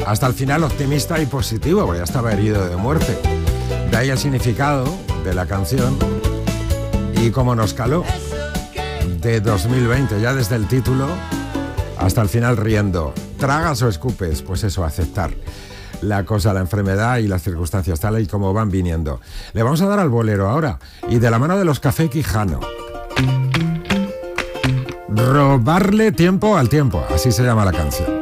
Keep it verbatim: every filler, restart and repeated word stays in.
hasta el final optimista y positivo, porque ya estaba herido de muerte. De ahí el significado de la canción y cómo nos caló. De dos mil veinte, ya desde el título hasta el final riendo. ¿Tragas o escupes? Pues eso, aceptar la cosa, la enfermedad y las circunstancias tal y como van viniendo. Le vamos a dar al bolero ahora, y de la mano de los Café Quijano. Robarle tiempo al tiempo, así se llama la canción.